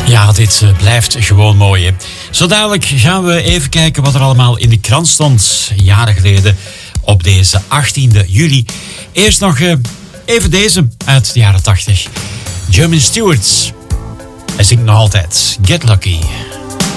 Ja, dit blijft gewoon mooi, hè. Zo dadelijk gaan we even kijken wat er allemaal in de krant stond jaren geleden op deze 18e juli. Eerst nog even deze uit de jaren 80. Jermaine Stewart. Hij zingt nog altijd Get Lucky.